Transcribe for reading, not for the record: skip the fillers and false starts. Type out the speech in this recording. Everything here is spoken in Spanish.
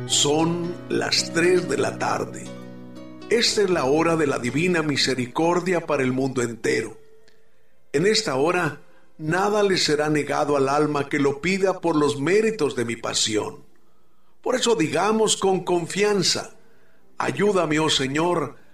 Son las 3 de la tarde. Esta es la hora de la divina misericordia para el mundo entero. En esta hora, nada le será negado al alma que lo pida por los méritos de mi pasión. Por eso digamos con confianza: ayúdame, oh Señor,